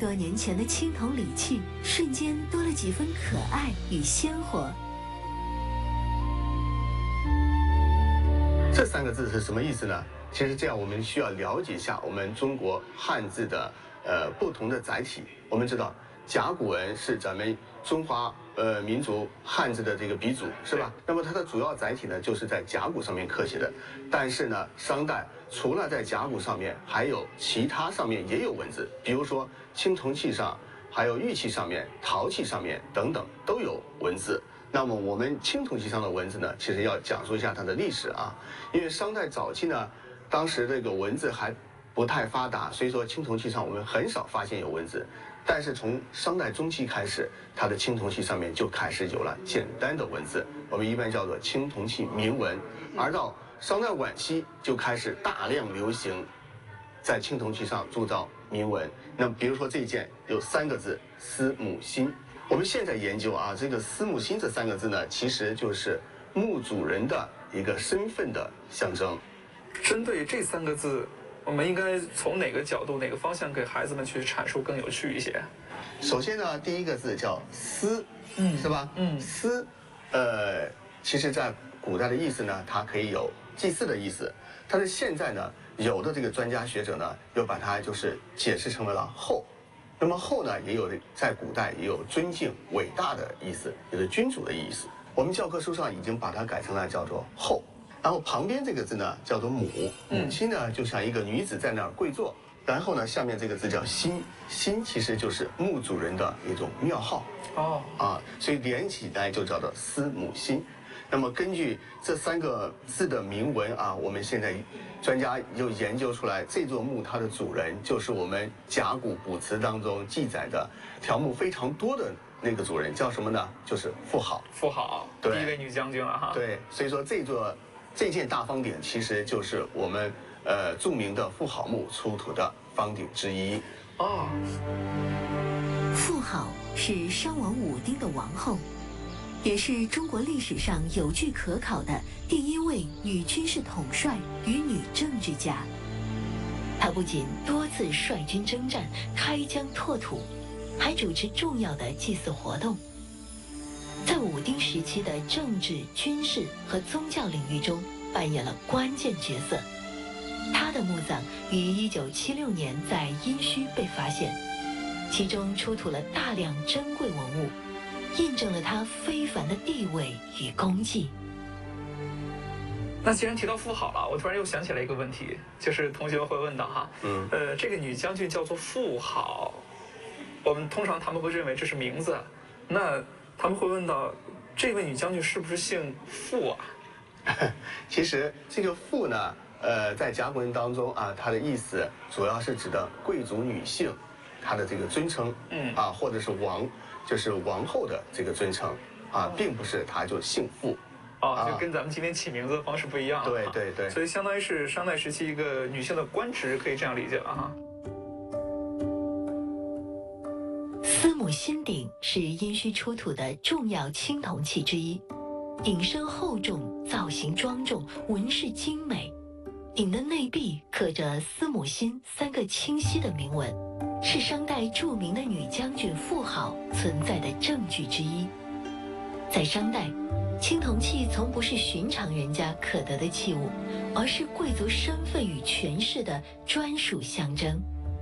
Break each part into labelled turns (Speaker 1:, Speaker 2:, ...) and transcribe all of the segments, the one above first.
Speaker 1: 多年前的青铜礼器瞬间多了几分可爱与鲜活。
Speaker 2: 这3个字是什么意思呢？其实这样我们需要了解一下我们中国汉字的不同的载体。我们知道甲骨文是咱们中华民族汉字的这个鼻祖，是吧？那么它的主要载体呢，就是在甲骨上面刻写的。但是呢，商代除了在甲骨上面，还有其他上面也有文字，比如说青铜器上，还有玉器上面、陶器上面等等都有文字。那么我们青铜器上的文字呢，其实要讲述一下它的历史啊，因为商代早期呢，当时这个文字还不太发达，所以说青铜器上我们很少发现有文字。但是从商代中期开始，它的青铜器上面就开始有了简单的文字，我们一般叫做青铜器铭文。而到商代晚期就开始大量流行在青铜器上铸造铭文。那么比如说这一件有3个字“司母心”，我们现在研究啊，这个“司母心”这3个字呢，其实就是墓主人的一个身份的象征。
Speaker 3: 针对这3个字，我们应该从哪个角度、哪个方向给孩子们去阐述更有趣一些？
Speaker 2: 首先呢，第一个字叫“司”，是吧？司，其实在古代的意思呢，它可以有祭祀的意思，但是现在呢，有的这个专家学者呢，又把它就是解释成为了后。那么后呢，也有在古代也有尊敬、伟大的意思，也是君主的意思。我们教科书上已经把它改成了叫做后。然后旁边这个字呢叫做母，母亲呢就像一个女子在那儿跪坐。然后呢，下面这个字叫心，心其实就是墓主人的一种庙号。所以连起来就叫做司母心。那么根据这3个字的铭文啊，我们现在专家又研究出来，这座墓它的主人就是我们甲骨卜辞当中记载的条目非常多的那个主人，叫什么呢？就是妇好。
Speaker 3: 妇好，第一位女将军了哈。
Speaker 2: 对，所以说这件大方鼎其实就是我们著名的妇好墓出土的方鼎之一。
Speaker 1: 妇好是商王武丁的王后，也是中国历史上有据可考的第1位女军事统帅与女政治家。她不仅多次率军征战、开疆拓土，还主持重要的祭祀活动。在武丁时期的政治、军事和宗教领域中扮演了关键角色。他的墓葬于1976年在殷墟被发现，其中出土了大量珍贵文物，印证了他非凡的地位与功绩。
Speaker 3: 那既然提到妇好了，我突然又想起来一个问题，就是同学们会问到哈，这个女将军叫做妇好，我们通常他们会认为这是名字，那他们会问到，这位女将军是不是姓傅啊？
Speaker 2: 其实这个傅呢，在甲骨文当中啊，它的意思主要是指的贵族女性，她的这个尊称，或者是王，就是王后的这个尊称啊，并不是她就姓傅。
Speaker 3: 就跟咱们今天起名字的方式不一样。
Speaker 2: 对，
Speaker 3: 所以相当于是商代时期一个女性的官职，可以这样理解了哈。
Speaker 1: 司母心鼎是殷墟出土的重要青铜器之一，鼎身厚重，造型庄重，纹饰精美。鼎的内壁刻着司母心3个清晰的铭文，是商代著名的女将军妇好存在的证据之一。在商代，青铜器从不是寻常人家可得的器物，而是贵族身份与权势的专属象征。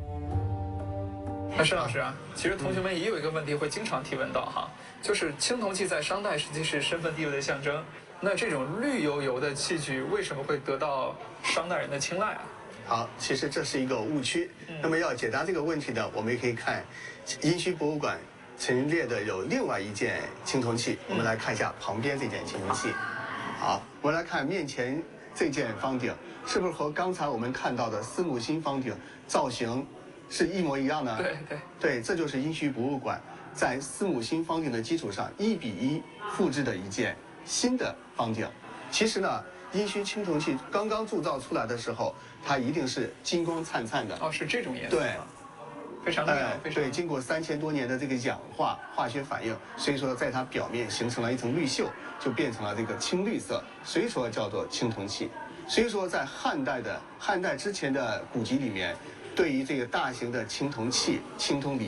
Speaker 3: 那申老师啊，其实同学们也有一个问题会经常提问到哈，就是青铜器在商代实际是身份地位的象征，那这种绿油油的器具为什么会得到商代人的青睐啊？
Speaker 2: 好，其实这是一个误区。那么要解答这个问题呢，我们也可以看殷墟博物馆陈列的有另外一件青铜器，我们来看一下旁边这件青铜器。好，我们来看面前这件方鼎，是不是和刚才我们看到的司母心方鼎造型是一模一样呢？对，这就是殷墟博物馆在司母心方鼎的基础上1比1复制的一件新的方鼎。其实呢，殷墟青铜器刚刚铸造出来的时候，它一定是金光灿灿的。
Speaker 3: 是这种颜色。
Speaker 2: 对。
Speaker 3: 非常亮，
Speaker 2: 对，经过3000多年的这个氧化化学反应，所以说在它表面形成了一层绿锈，就变成了这个青绿色，所以说叫做青铜器。所以说在汉代之前的古籍里面，对于这个大型的青铜器、青铜礼